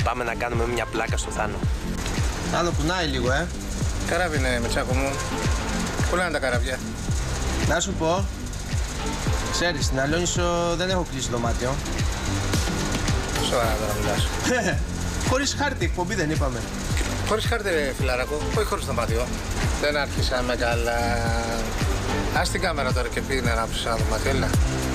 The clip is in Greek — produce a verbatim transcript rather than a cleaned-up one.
πάμε να κάνουμε μια πλάκα στο Θάνο. Θάνο, κουνάει λίγο, ε. Καράβι είναι, Μητσάκο μου. Πού λένε τα καραβιά. Να σου πω, ξέρεις, στην Αλόνισο δεν έχω κλείσει δωμάτιο. Σοβαρά τώρα μιλάς. Χωρίς χάρτη, εκπομπή δεν είπαμε. Χωρίς χάρτη, ρε φιλαράκο, όχι χωρίς δωμάτιο. Δεν άρχισαμε καλά. Ας την κάμερα τώρα και πήγαινε να ψήσεις ένα δωμάτιο, έλα.